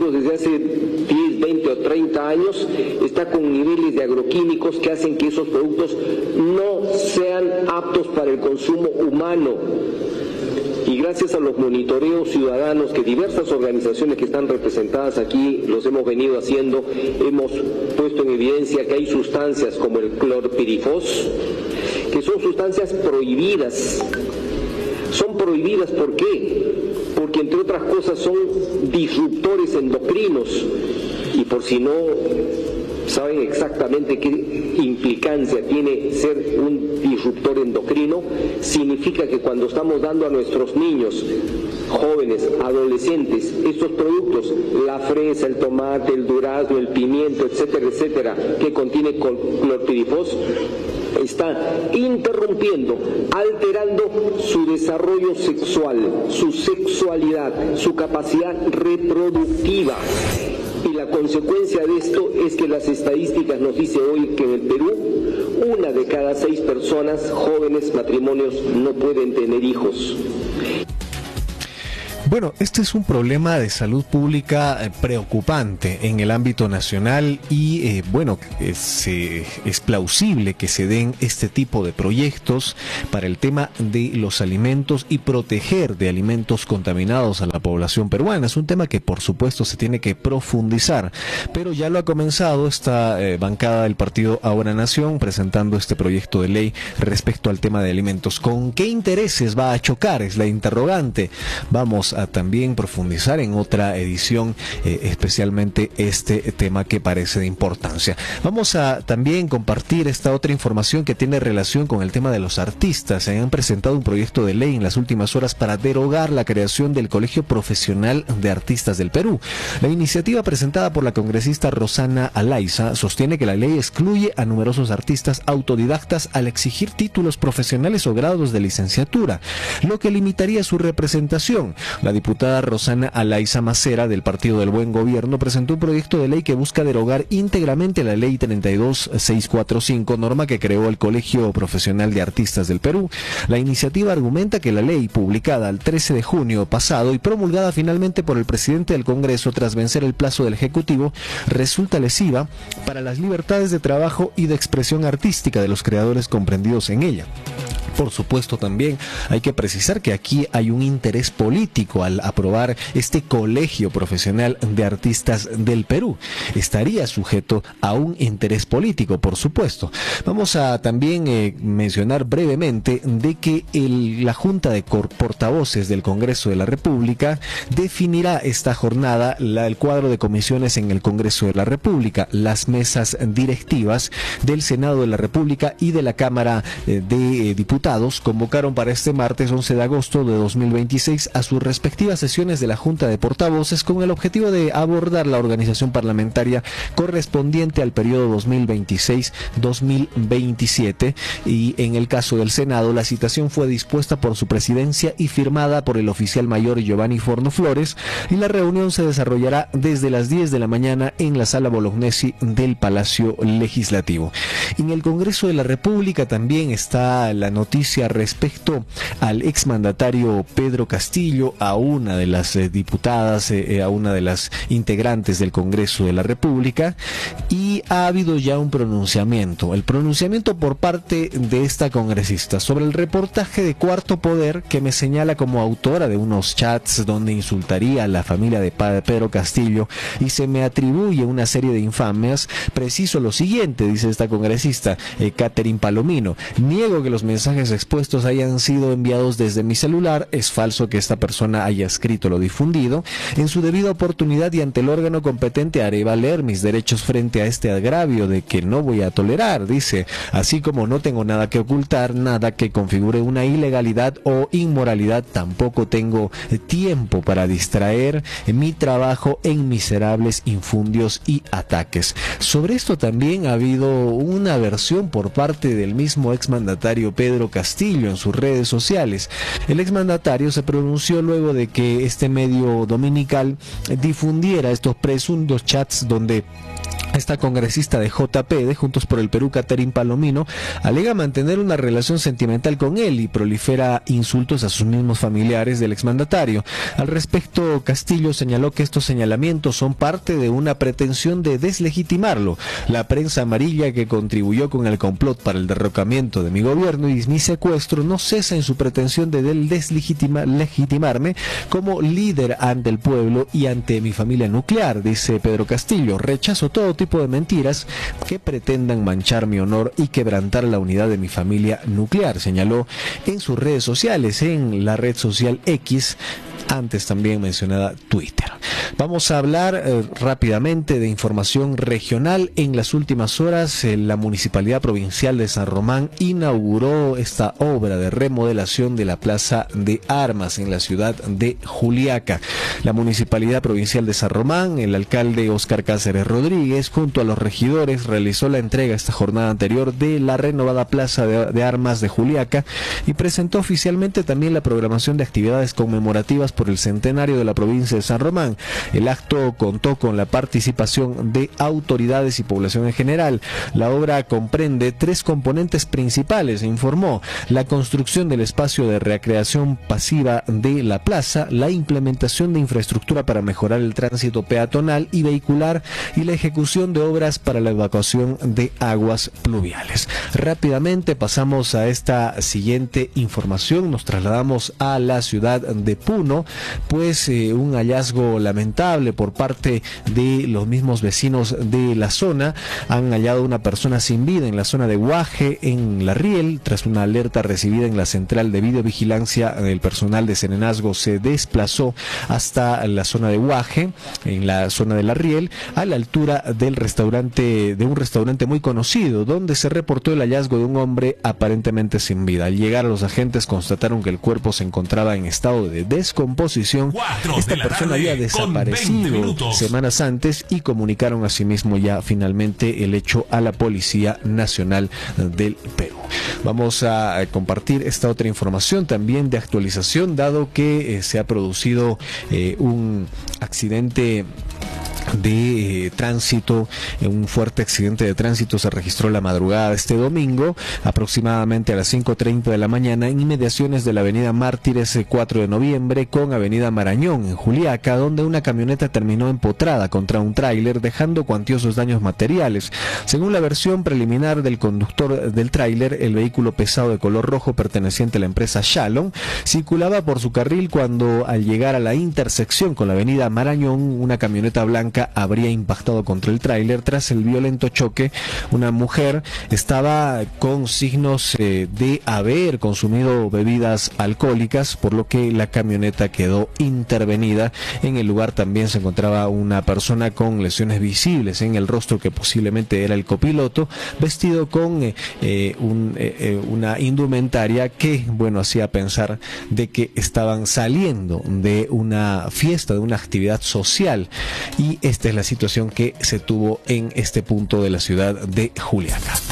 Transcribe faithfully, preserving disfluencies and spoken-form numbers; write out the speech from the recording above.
menos desde hace diez, veinte o treinta años, está con niveles de agroquímicos que hacen que esos productos no sean aptos para el consumo humano. Y gracias a los monitoreos ciudadanos que diversas organizaciones que están representadas aquí los hemos venido haciendo, hemos puesto en evidencia que hay sustancias como el clorpirifos, que son sustancias prohibidas. Son prohibidas, ¿por qué? Porque entre otras cosas son disruptores endocrinos, y por si no saben exactamente qué implicancia tiene ser un disruptor endocrino, significa que cuando estamos dando a nuestros niños, jóvenes, adolescentes, estos productos, la fresa, el tomate, el durazno, el pimiento, etcétera, etcétera, que contiene clorpirifos, está interrumpiendo, alterando su desarrollo sexual, su sexualidad, su capacidad reproductiva. Y la consecuencia de esto es que las estadísticas nos dicen hoy que en el Perú, una de cada seis personas, jóvenes, matrimonios, no pueden tener hijos. Bueno, este es un problema de salud pública eh, preocupante en el ámbito nacional y eh, bueno, es, eh, es plausible que se den este tipo de proyectos para el tema de los alimentos y proteger de alimentos contaminados a la población peruana. Es un tema que por supuesto se tiene que profundizar, pero ya lo ha comenzado esta eh, bancada del partido Ahora Nación presentando este proyecto de ley respecto al tema de alimentos. ¿Con qué intereses va a chocar? Es la interrogante. Vamos a a también profundizar en otra edición, eh, especialmente este tema que parece de importancia. Vamos a también compartir esta otra información que tiene relación con el tema de los artistas. Se han presentado un proyecto de ley en las últimas horas para derogar la creación del Colegio Profesional de Artistas del Perú. La iniciativa presentada por la congresista Rosana Alaiza sostiene que la ley excluye a numerosos artistas autodidactas al exigir títulos profesionales o grados de licenciatura, lo que limitaría su representación. La diputada Rosana Alaiza Macera del Partido del Buen Gobierno presentó un proyecto de ley que busca derogar íntegramente la ley treinta y dos mil seiscientos cuarenta y cinco, norma que creó el Colegio Profesional de Artistas del Perú. La iniciativa argumenta que la ley, publicada el trece de junio pasado y promulgada finalmente por el presidente del Congreso tras vencer el plazo del Ejecutivo, resulta lesiva para las libertades de trabajo y de expresión artística de los creadores comprendidos en ella. Por supuesto, también hay que precisar que aquí hay un interés político al aprobar este Colegio Profesional de Artistas del Perú. Estaría sujeto a un interés político, por supuesto. Vamos a también eh, mencionar brevemente de que el, la Junta de Portavoces del Congreso de la República definirá esta jornada la, el cuadro de comisiones en el Congreso de la República, las mesas directivas del Senado de la República y de la Cámara eh, de eh, Diputados convocaron para este martes once de agosto de dos mil veintiséis a sus respectivas sesiones de la Junta de Portavoces con el objetivo de abordar la organización parlamentaria correspondiente al periodo dos mil veintiséis dos mil veintisiete, y en el caso del Senado la citación fue dispuesta por su presidencia y firmada por el oficial mayor Giovanni Forno Flores, y la reunión se desarrollará desde las diez de la mañana en la Sala Bolognesi del Palacio Legislativo. En el Congreso de la República también está la noticia respecto al exmandatario Pedro Castillo, a una de las eh, diputadas, eh, a una de las integrantes del Congreso de la República, y ha habido ya un pronunciamiento, el pronunciamiento por parte de esta congresista sobre el reportaje de Cuarto Poder que me señala como autora de unos chats donde insultaría a la familia de Pedro Castillo y se me atribuye una serie de infamias. Preciso lo siguiente, dice esta congresista, eh, Catherine Palomino: niego que los mensajes expuestos hayan sido enviados desde mi celular. Es falso que esta persona haya escrito lo difundido. En su debida oportunidad y ante el órgano competente haré valer mis derechos frente a este agravio de que no voy a tolerar, dice, así como no tengo nada que ocultar, nada que configure una ilegalidad o inmoralidad, tampoco tengo tiempo para distraer mi trabajo en miserables infundios y ataques. Sobre esto también ha habido una versión por parte del mismo exmandatario Pedro Castillo en sus redes sociales. El exmandatario se pronunció luego de que este medio dominical difundiera estos presuntos chats donde Esta congresista de J P de Juntos por el Perú, Catherine Palomino, alega mantener una relación sentimental con él y prolifera insultos a sus mismos familiares del exmandatario. Al respecto, Castillo señaló que estos señalamientos son parte de una pretensión de deslegitimarlo. La prensa amarilla que contribuyó con el complot para el derrocamiento de mi gobierno y mi secuestro no cesa en su pretensión de deslegitimarme como líder ante el pueblo y ante mi familia nuclear, dice Pedro Castillo. Rechazo todo tipo de mentiras que pretendan manchar mi honor y quebrantar la unidad de mi familia nuclear, señaló en sus redes sociales, en la red social X, antes también mencionada Twitter. Vamos a hablar eh, rápidamente de información regional. En las últimas horas, eh, la Municipalidad Provincial de San Román inauguró esta obra de remodelación de la Plaza de Armas en la ciudad de Juliaca. La Municipalidad Provincial de San Román, el alcalde Oscar Cáceres Rodríguez, junto a los regidores, realizó la entrega esta jornada anterior de la renovada Plaza de, de Armas de Juliaca y presentó oficialmente también la programación de actividades conmemorativas por el centenario de la provincia de San Román. El acto contó con la participación de autoridades y población en general. La obra comprende tres componentes principales, informó: la construcción del espacio de recreación pasiva de la plaza, la implementación de infraestructura para mejorar el tránsito peatonal y vehicular y la ejecución de obras para la evacuación de aguas pluviales. Rápidamente pasamos a esta siguiente información. Nos trasladamos a la ciudad de Puno, pues eh, un hallazgo lamentable por parte de los mismos vecinos de la zona. Han hallado una persona sin vida en la zona de Guaje, en La Riel, tras una alerta recibida en la central de videovigilancia. El personal de Serenazgo se desplazó hasta la zona de Guaje, en la zona de La Riel, a la altura del restaurante, de un restaurante muy conocido, donde se reportó el hallazgo de un hombre aparentemente sin vida. Al llegar, los agentes constataron que el cuerpo se encontraba en estado de descomposición. Esta persona había desaparecido semanas antes y comunicaron asimismo ya finalmente el hecho a la Policía Nacional del Perú. Vamos a compartir esta otra información también de actualización, dado que eh, se ha producido eh, un accidente de eh, tránsito, eh, un fuerte accidente de tránsito se registró la madrugada de este domingo, aproximadamente a las cinco treinta de la mañana, en inmediaciones de la avenida Mártires cuatro de noviembre con avenida Marañón, en Juliaca, donde una camioneta terminó empotrada contra un tráiler, dejando cuantiosos daños materiales. Según la versión preliminar del conductor del tráiler, el vehículo pesado de color rojo perteneciente a la empresa Shalom circulaba por su carril cuando, al llegar a la intersección con la avenida Marañón, una camioneta blanca habría impactado contra el tráiler. Tras el violento choque, una mujer estaba con signos eh, de haber consumido bebidas alcohólicas, por lo que la camioneta quedó intervenida. En el lugar también se encontraba una persona con lesiones visibles en el rostro, que posiblemente era el copiloto, vestido con eh, eh, un, eh, una indumentaria que, bueno, hacía pensar de que estaban saliendo de una fiesta, de una actividad social. Y esta es la situación que se tuvo en este punto de la ciudad de Juliaca.